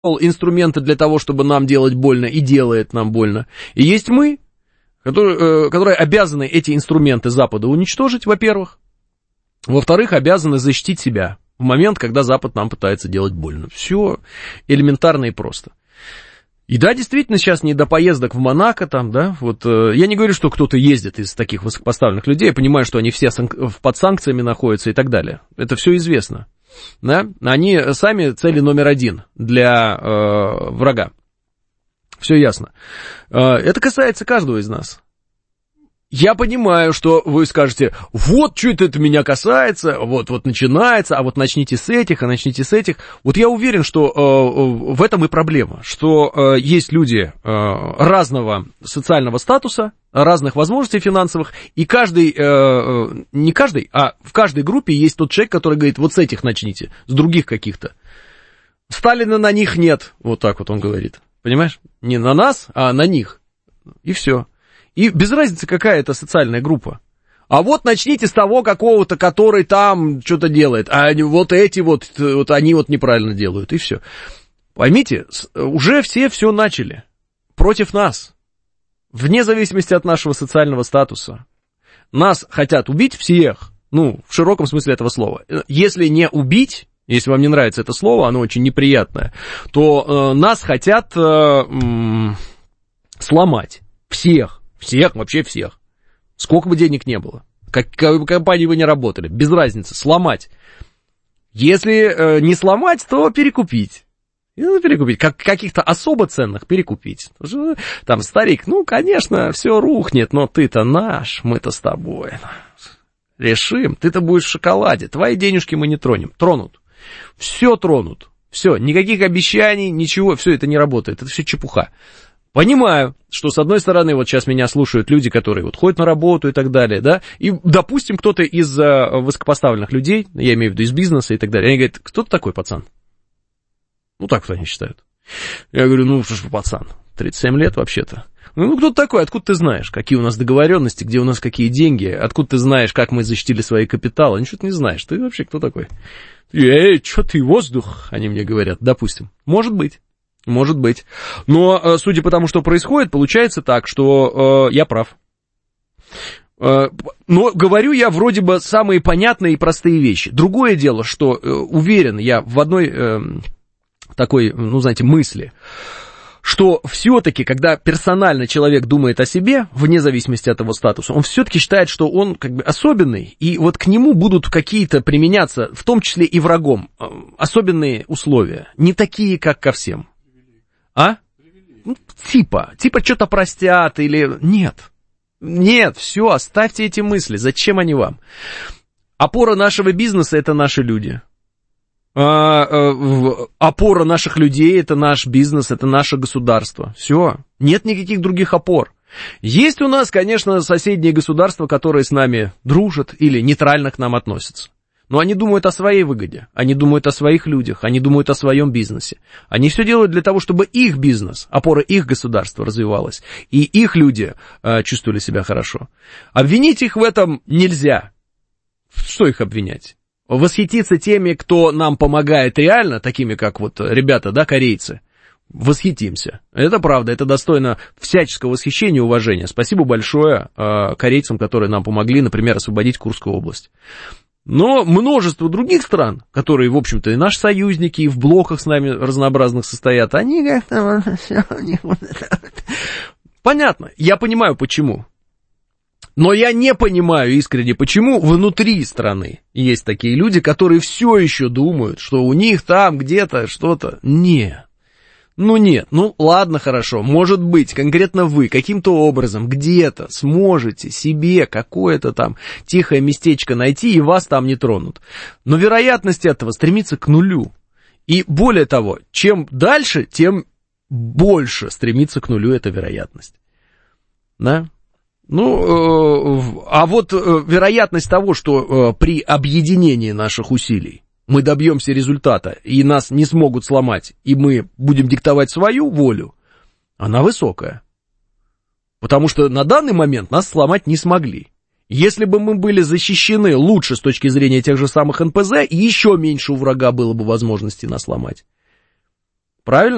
инструменты для того, чтобы нам делать больно, и делает нам больно. И есть мы, которые обязаны эти инструменты Запада уничтожить, во-первых. Во-вторых, обязаны защитить себя в момент, когда Запад нам пытается делать больно. Все элементарно и просто. И да, действительно, сейчас не до поездок в Монако, там, да, вот, я не говорю, что кто-то ездит из таких высокопоставленных людей, я понимаю, что они все под санкциями находятся и так далее. Это все известно, да, они сами цели номер один для врага. Все ясно. Это касается каждого из нас. Я понимаю, что вы скажете, вот что это меня касается, вот начинается, а вот начните с этих, а начните с этих. Вот я уверен, что в этом и проблема, что есть люди разного социального статуса, разных возможностей финансовых, и каждый, не каждый, а в каждой группе есть тот человек, который говорит, вот с этих начните, с других каких-то. Сталина на них нет, вот так вот он говорит, понимаешь? Не на нас, а на них, и все. И без разницы, какая это социальная группа. А вот начните с того какого-то, который там что-то делает, а вот эти вот они вот неправильно делают, и все. Поймите, уже все начали против нас, вне зависимости от нашего социального статуса. Нас хотят убить всех, ну, в широком смысле этого слова. Если не убить, если вам не нравится это слово, оно очень неприятное, то нас хотят сломать всех. Всех, вообще всех. Сколько бы денег не было. Какой бы компании вы ни работали. Без разницы. Сломать. Если не сломать, то перекупить. Перекупить. Каких-то особо ценных перекупить. Там старик, ну, конечно, все рухнет, но ты-то наш, мы-то с тобой решим. Ты-то будешь в шоколаде. Твои денежки мы не тронем. Тронут. Все тронут. Все. Никаких обещаний, ничего. Все это не работает. Это все чепуха. Понимаю, что с одной стороны, вот сейчас меня слушают люди, которые вот ходят на работу и так далее, да, и, допустим, кто-то из высокопоставленных людей, я имею в виду из бизнеса и так далее, они говорят, кто ты такой, пацан? Ну, так вот они считают. Я говорю, ну, что ж, пацан, 37 лет вообще-то. Ну, кто ты такой, откуда ты знаешь, какие у нас договоренности, где у нас какие деньги, откуда ты знаешь, как мы защитили свои капиталы, ничего ты не знаешь, ты вообще кто такой? Что ты, воздух, они мне говорят, допустим, может быть. Может быть. Но, судя по тому, что происходит, получается так, что я прав. Но говорю я вроде бы самые понятные и простые вещи. Другое дело, что уверен я в одной такой, ну, знаете, мысли, что все-таки, когда персонально человек думает о себе, вне зависимости от его статуса, он все-таки считает, что он как бы особенный, и вот к нему будут какие-то применяться, в том числе и врагом, особенные условия, не такие, как ко всем. А? Ну, типа что-то простят или... Нет, все, оставьте эти мысли, зачем они вам? Опора нашего бизнеса — это наши люди. Опора наших людей — это наш бизнес, это наше государство. Все, нет никаких других опор. Есть у нас, конечно, соседние государства, которые с нами дружат или нейтрально к нам относятся. Но они думают о своей выгоде, они думают о своих людях, они думают о своем бизнесе. Они все делают для того, чтобы их бизнес, опора их государства развивалась, и их люди чувствовали себя хорошо. Обвинить их в этом нельзя. Что их обвинять? Восхититься теми, кто нам помогает реально, такими как вот ребята, да, корейцы, восхитимся. Это правда, это достойно всяческого восхищения и уважения. Спасибо большое корейцам, которые нам помогли, например, освободить Курскую область. Но множество других стран, которые, в общем-то, и наши союзники, и в блоках с нами разнообразных состоят, они как-то... Понятно, я понимаю, почему. Но я не понимаю искренне, почему внутри страны есть такие люди, которые все еще думают, что у них там где-то что-то... Нет. Нет, ладно, хорошо, может быть, конкретно вы каким-то образом где-то сможете себе какое-то там тихое местечко найти, и вас там не тронут. Но вероятность этого стремится к нулю. И более того, чем дальше, тем больше стремится к нулю эта вероятность. Да? А вот вероятность того, что при объединении наших усилий мы добьемся результата, и нас не смогут сломать, и мы будем диктовать свою волю, она высокая. Потому что на данный момент нас сломать не смогли. Если бы мы были защищены лучше с точки зрения тех же самых НПЗ, еще меньше у врага было бы возможности нас сломать. Правильно?